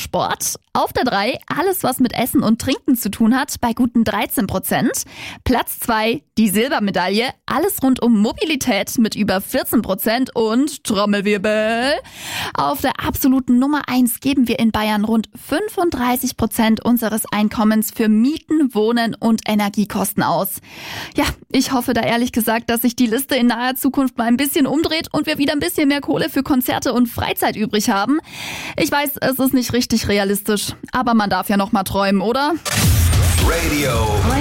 Sport. Auf der 3 alles, was mit Essen und Trinken zu tun hat, bei guten 13%. Platz 2 die Silbermedaille, alles rund um Mobilität mit über 14% und Trommelwirbel. Auf der absoluten Nummer 1 geben wir in Bayern rund 35% unseres Einkommens für Mieten, Wohnen und Energiekosten aus. Ja, ich hoffe da ehrlich gesagt, dass sich die Liste in naher Zukunft mal ein bisschen umdreht und wir wieder ein bisschen mehr Kohle für Konzerte und Freizeit übrig haben. Ich weiß, es ist nicht richtig realistisch, aber man darf ja noch mal träumen, oder? Radio